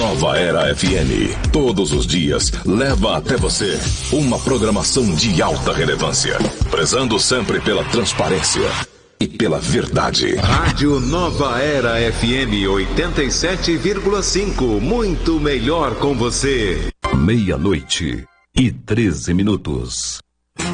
Nova Era FM, todos os dias, leva até você uma programação de alta relevância, prezando sempre pela transparência e pela verdade. Rádio Nova Era FM 87,5, muito melhor com você. 00:13.